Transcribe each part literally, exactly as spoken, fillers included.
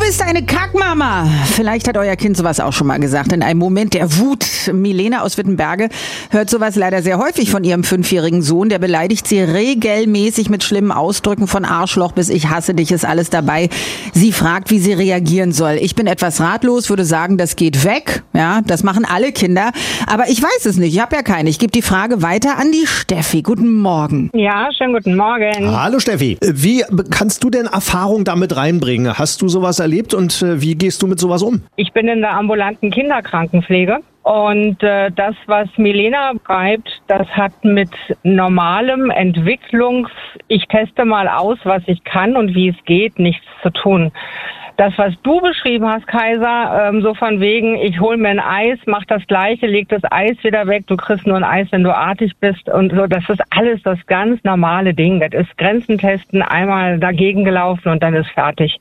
bist eine Kackmama. Vielleicht hat euer Kind sowas auch schon mal gesagt. In einem Moment der Wut. Milena aus Wittenberge hört sowas leider sehr häufig von ihrem fünfjährigen Sohn. Der beleidigt sie regelmäßig mit schlimmen Ausdrücken. Von Arschloch bis ich hasse dich ist alles dabei. Sie fragt, wie sie reagieren soll. Ich bin etwas ratlos, würde sagen, das geht weg. Ja, das machen alle Kinder. Aber ich weiß es nicht. Ich habe ja keine. Ich gebe die Frage weiter an die Steffi. Guten Morgen. Ja, schönen guten Morgen. Hallo Steffi. Wie kannst du denn Erfahrung damit reinbringen? Hast du sowas erlebt und äh, wie gehst du mit sowas um? Ich bin in der ambulanten Kinderkrankenpflege und äh, das, was Milena schreibt, das hat mit normalem Entwicklungs-, ich teste mal aus, was ich kann und wie es geht, nichts zu tun. Das, was du beschrieben hast, Kaiser, ähm, so von wegen, ich hol mir ein Eis, mach das Gleiche, leg das Eis wieder weg, du kriegst nur ein Eis, wenn du artig bist und so, das ist alles das ganz normale Ding. Das ist Grenzen testen, einmal dagegen gelaufen und dann ist fertig.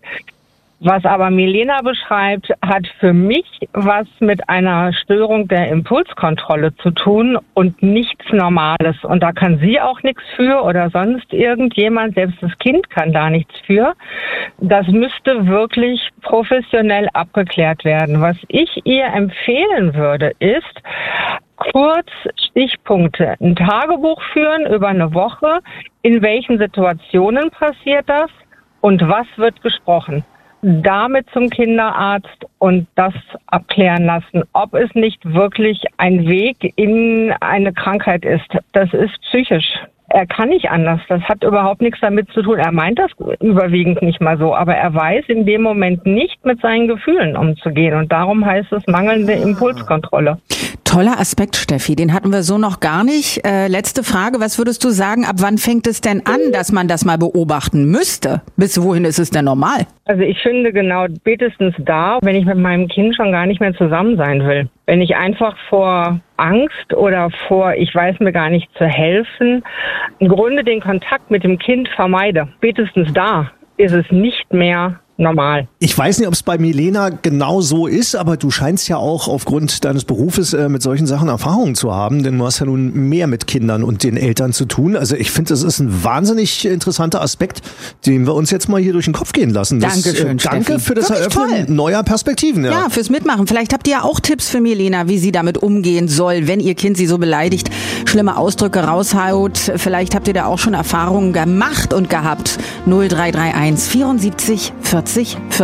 Was aber Milena beschreibt, hat für mich was mit einer Störung der Impulskontrolle zu tun und nichts Normales. Und da kann sie auch nichts für oder sonst irgendjemand, selbst das Kind kann da nichts für. Das müsste wirklich professionell abgeklärt werden. Was ich ihr empfehlen würde, ist, kurz Stichpunkte, ein Tagebuch führen über eine Woche. In welchen Situationen passiert das und was wird gesprochen? Damit zum Kinderarzt und das abklären lassen, ob es nicht wirklich ein Weg in eine Krankheit ist. Das ist psychisch. Er kann nicht anders. Das hat überhaupt nichts damit zu tun. Er meint das überwiegend nicht mal so, aber er weiß in dem Moment nicht mit seinen Gefühlen umzugehen und darum heißt es mangelnde Impulskontrolle. Toller Aspekt, Steffi, den hatten wir so noch gar nicht. Äh, letzte Frage, was würdest du sagen, ab wann fängt es denn an, dass man das mal beobachten müsste? Bis wohin ist es denn normal? Also ich finde genau spätestens da, wenn ich mit meinem Kind schon gar nicht mehr zusammen sein will. Wenn ich einfach vor Angst oder vor, ich weiß mir gar nicht zu helfen, im Grunde den Kontakt mit dem Kind vermeide. Spätestens da ist es nicht mehr normal. Ich weiß nicht, ob es bei Milena genau so ist, aber du scheinst ja auch aufgrund deines Berufes äh, mit solchen Sachen Erfahrungen zu haben, denn du hast ja nun mehr mit Kindern und den Eltern zu tun. Also ich finde, das ist ein wahnsinnig interessanter Aspekt, den wir uns jetzt mal hier durch den Kopf gehen lassen. Das, Dankeschön, äh, danke Steffi. für das Wirklich Eröffnen toll. neuer Perspektiven. Ja. Ja, fürs Mitmachen. Vielleicht habt ihr ja auch Tipps für Milena, wie sie damit umgehen soll, wenn ihr Kind sie so beleidigt, schlimme Ausdrücke raushaut. Vielleicht habt ihr da auch schon Erfahrungen gemacht und gehabt. null drei drei eins vierundsiebzig vierzig vierzig